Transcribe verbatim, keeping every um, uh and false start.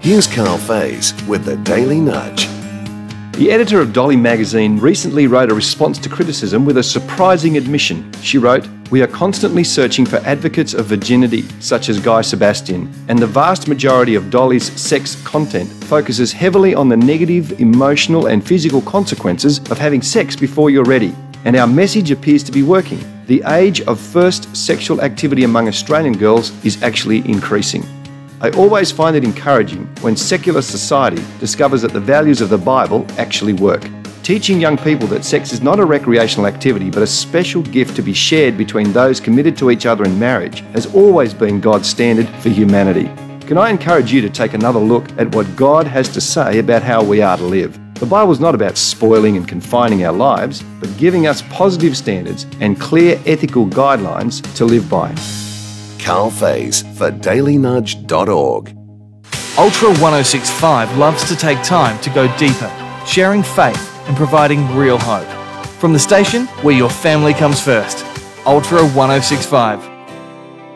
Here's Carl Faze with the Daily Nudge. The editor of Dolly magazine recently wrote a response to criticism with a surprising admission. She wrote, "We are constantly searching for advocates of virginity, such as Guy Sebastian, and the vast majority of Dolly's sex content focuses heavily on the negative emotional and physical consequences of having sex before you're ready. And our message appears to be working. The age of first sexual activity among Australian girls is actually increasing. I always find it encouraging when secular society discovers that the values of the Bible actually work. Teaching young people that sex is not a recreational activity but a special gift to be shared between those committed to each other in marriage has always been God's standard for humanity. Can I encourage you to take another look at what God has to say about how we are to live? The Bible is not about spoiling and confining our lives, but giving us positive standards and clear ethical guidelines to live by." Carl Faze for daily nudge dot org. Ultra one oh six point five loves to take time to go deeper, sharing faith and providing real hope. From the station where your family comes first, Ultra one oh six point five.